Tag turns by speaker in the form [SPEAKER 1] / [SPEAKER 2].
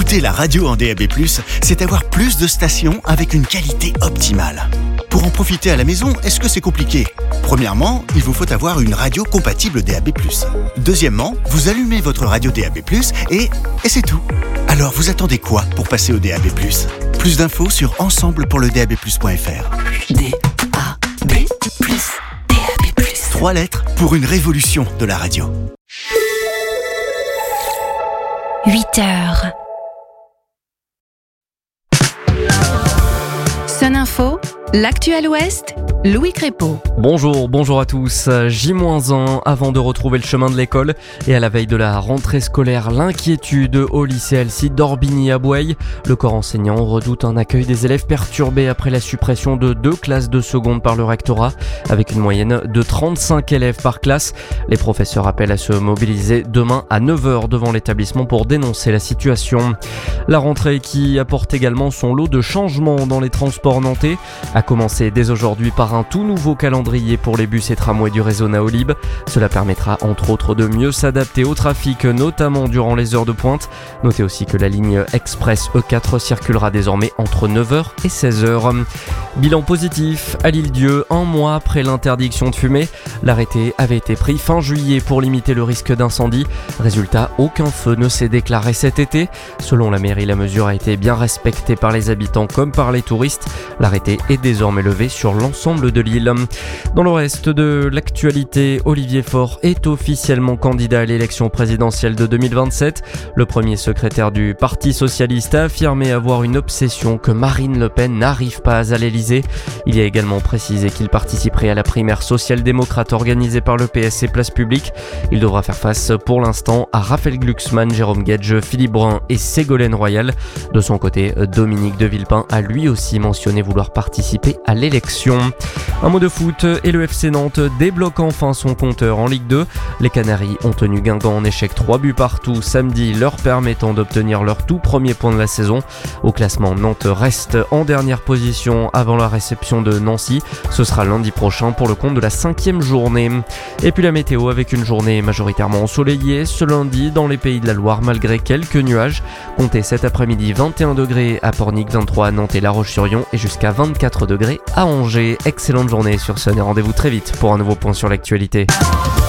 [SPEAKER 1] Écouter la radio en DAB+, c'est avoir plus de stations avec une qualité optimale. Pour en profiter à la maison, est-ce que c'est compliqué ? Premièrement, il vous faut avoir une radio compatible DAB+. Deuxièmement, vous allumez votre radio DAB+, et c'est tout. Alors vous attendez quoi pour passer au DAB+? Plus d'infos sur ensemblepourledab+.fr.
[SPEAKER 2] DAB+, DAB+.
[SPEAKER 1] 3 lettres pour une révolution de la radio.
[SPEAKER 3] 8h. Sun Info, l'actuel Ouest, Louis Crépeau.
[SPEAKER 4] Bonjour à tous. J-1 avant de retrouver le chemin de l'école et à la veille de la rentrée scolaire, l'inquiétude au lycée Alcide d'Orbigny à Boueil. Le corps enseignant redoute un accueil des élèves perturbés après la suppression de 2 classes de seconde par le rectorat, avec une moyenne de 35 élèves par classe. Les professeurs appellent à se mobiliser demain à 9h devant l'établissement pour dénoncer la situation. La rentrée qui apporte également son lot de changements dans les transports nantais, a commencé dès aujourd'hui par un tout nouveau calendrier pour les bus et tramways du réseau Naolib. Cela permettra entre autres de mieux s'adapter au trafic, notamment durant les heures de pointe. Notez aussi que la ligne express E4 circulera désormais entre 9h et 16h. Bilan positif à l'Île-Dieu, 1 mois après l'interdiction de fumer. L'arrêté avait été pris fin juillet pour limiter le risque d'incendie. Résultat, aucun feu ne s'est déclaré cet été. Selon la mairie, la mesure a été bien respectée par les habitants comme par les touristes. L'arrêté est désormais levé sur l'ensemble de l'île. Dans le reste de l'actualité, Olivier Faure est officiellement candidat à l'élection présidentielle de 2027. Le premier secrétaire du Parti socialiste a affirmé avoir une obsession que Marine Le Pen n'arrive pas à l'Elysée. Il y a également précisé qu'il participerait à la primaire social-démocrate organisée par le PS et Place Publique. Il devra faire face pour l'instant à Raphaël Glucksmann, Jérôme Guedj, Philippe Brun et Ségolène Royal. De son côté, Dominique de Villepin a lui aussi mentionné vouloir participer à l'élection. Un mot de foot et le FC Nantes débloque enfin son compteur en Ligue 2. Les Canaries ont tenu Guingamp en échec 3 buts partout samedi, leur permettant d'obtenir leur tout premier point de la saison. Au classement, Nantes reste en dernière position avant la réception de Nancy. Ce sera lundi prochain pour le compte de la 5e journée. Et puis la météo avec une journée majoritairement ensoleillée ce lundi dans les Pays de la Loire malgré quelques nuages. Comptez cet après-midi 21 degrés à Pornic, 23 à Nantes et La Roche-sur-Yon et jusqu'à 24 degrés à Angers. Excellente journée sur Sun et rendez-vous très vite pour un nouveau point sur l'actualité.